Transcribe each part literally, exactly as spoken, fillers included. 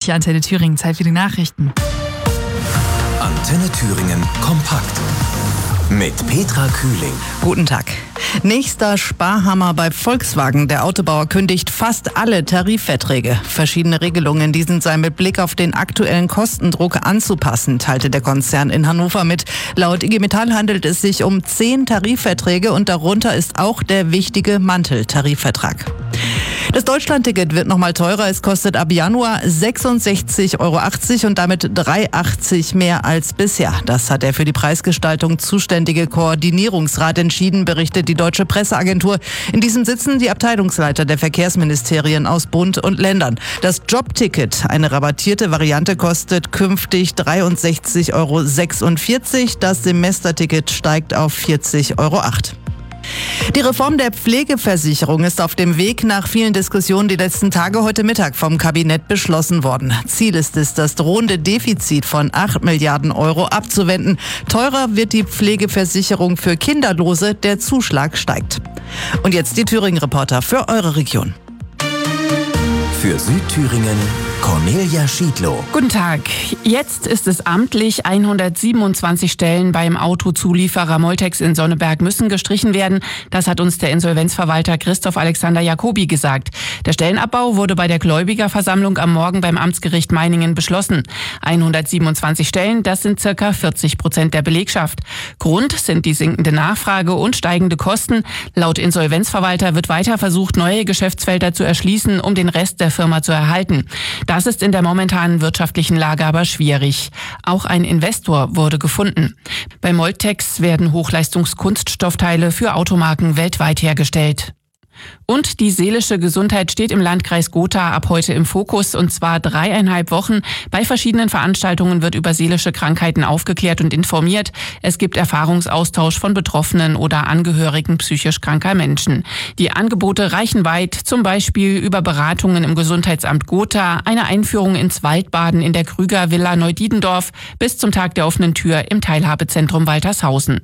Hier Antenne Thüringen, Zeit für die Nachrichten. Antenne Thüringen kompakt mit Petra Kühling. Guten Tag. Nächster Sparhammer bei Volkswagen. Der Autobauer kündigt fast alle Tarifverträge. Verschiedene Regelungen, diesen seien mit Blick auf den aktuellen Kostendruck anzupassen, teilte der Konzern in Hannover mit. Laut I G Metall handelt es sich um zehn Tarifverträge und darunter ist auch der wichtige Manteltarifvertrag. Das Deutschlandticket wird nochmal teurer. Es kostet ab Januar sechsundsechzig Euro achtzig und damit drei Euro achtzig mehr als bisher. Das hat der für die Preisgestaltung zuständige Koordinierungsrat entschieden, berichtet die Deutsche Presseagentur. In diesem sitzen die Abteilungsleiter der Verkehrsministerien aus Bund und Ländern. Das Jobticket, eine rabattierte Variante, kostet künftig dreiundsechzig Euro sechsundvierzig. Das Semesterticket steigt auf vierzig Euro acht. Die Reform der Pflegeversicherung ist auf dem Weg. Nach vielen Diskussionen die letzten Tage heute Mittag vom Kabinett beschlossen worden. Ziel ist es, das drohende Defizit von acht Milliarden Euro abzuwenden. Teurer wird die Pflegeversicherung für Kinderlose, der Zuschlag steigt. Und jetzt die Thüringen-Reporter für eure Region. Für Südthüringen Cornelia Schiedlow. Guten Tag. Jetzt ist es amtlich. hundertsiebenundzwanzig Stellen beim Autozulieferer Moltex in Sonneberg müssen gestrichen werden. Das hat uns der Insolvenzverwalter Christoph Alexander Jacobi gesagt. Der Stellenabbau wurde bei der Gläubigerversammlung am Morgen beim Amtsgericht Meiningen beschlossen. hundertsiebenundzwanzig Stellen, das sind circa vierzig Prozent der Belegschaft. Grund sind die sinkende Nachfrage und steigende Kosten. Laut Insolvenzverwalter wird weiter versucht, neue Geschäftsfelder zu erschließen, um den Rest der Firma zu erhalten. Das ist in der momentanen wirtschaftlichen Lage aber schwierig. Auch ein Investor wurde gefunden. Bei Moltex werden Hochleistungskunststoffteile für Automarken weltweit hergestellt. Und die seelische Gesundheit steht im Landkreis Gotha ab heute im Fokus, und zwar dreieinhalb Wochen. Bei verschiedenen Veranstaltungen wird über seelische Krankheiten aufgeklärt und informiert. Es gibt Erfahrungsaustausch von Betroffenen oder Angehörigen psychisch kranker Menschen. Die Angebote reichen weit, zum Beispiel über Beratungen im Gesundheitsamt Gotha, eine Einführung ins Waldbaden in der Krüger Villa Neudiedendorf bis zum Tag der offenen Tür im Teilhabezentrum Waltershausen.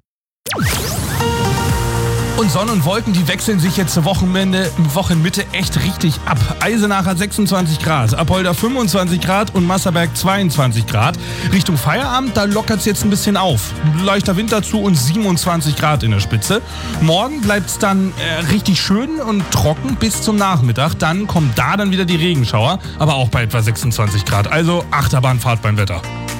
Und Sonne und Wolken, die wechseln sich jetzt zur Wochenende, Wochenmitte echt richtig ab. Eisenach hat sechsundzwanzig Grad, Apolda fünfundzwanzig Grad und Masserberg zweiundzwanzig Grad. Richtung Feierabend, da lockert es jetzt ein bisschen auf. Leichter Wind dazu und siebenundzwanzig Grad in der Spitze. Morgen bleibt es dann äh, richtig schön und trocken bis zum Nachmittag. Dann kommen da dann wieder die Regenschauer, aber auch bei etwa sechsundzwanzig Grad. Also Achterbahnfahrt beim Wetter.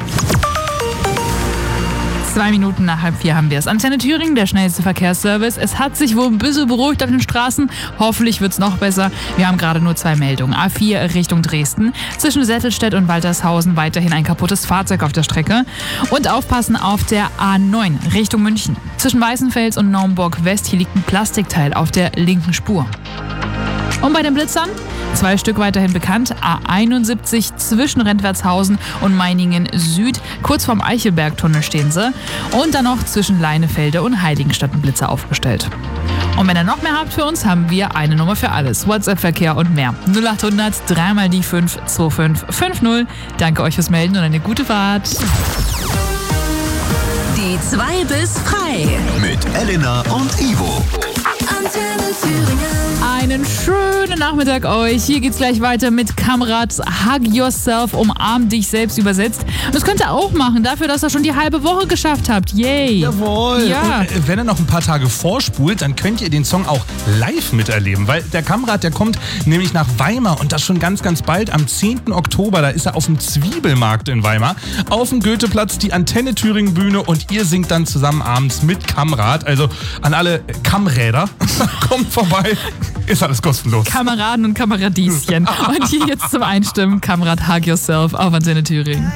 Zwei Minuten nach halb vier haben wir es. Antenne Thüringen, der schnellste Verkehrsservice. Es hat sich wohl ein bisschen beruhigt auf den Straßen. Hoffentlich wird es noch besser. Wir haben gerade nur zwei Meldungen. A vier Richtung Dresden. Zwischen Settelstedt und Waltershausen weiterhin ein kaputtes Fahrzeug auf der Strecke. Und aufpassen auf der A neun Richtung München. Zwischen Weißenfels und Naumburg West. Hier liegt ein Plastikteil auf der linken Spur. Und bei den Blitzern? Zwei Stück weiterhin bekannt. A einundsiebzig zwischen Rentwertshausen und Meiningen Süd. Kurz vorm Eichelbergtunnel stehen sie. Und dann noch zwischen Leinefelde und Heiligenstadt ein Blitzer aufgestellt. Und wenn ihr noch mehr habt für uns, haben wir eine Nummer für alles. WhatsApp-Verkehr und mehr. null achthundert drei mal die fünf zwei fünf fünf null. Danke euch fürs Melden und eine gute Fahrt. Die zwei bis frei. Mit Elena und Ivo. Antenne Thüringen. Einen schönen Nachmittag euch. Hier geht's gleich weiter mit Kamrat Hug Yourself, umarm dich selbst übersetzt. Und das könnt ihr auch machen, dafür, dass ihr schon die halbe Woche geschafft habt. Yay! Jawohl! Ja. Und äh, wenn ihr noch ein paar Tage vorspult, dann könnt ihr den Song auch live miterleben, weil der Kamrat, der kommt nämlich nach Weimar und das schon ganz, ganz bald. Am zehnten Oktober, da ist er auf dem Zwiebelmarkt in Weimar, auf dem Goetheplatz, die Antenne Thüringen Bühne, und ihr singt dann zusammen abends mit Kamrat. Also an alle Kamräder, kommt vorbei. Ist alles kostenlos. Kameraden und Kameradieschen. Und hier jetzt zum Einstimmen Kamrat Hug Yourself auf Antenne Thüringen.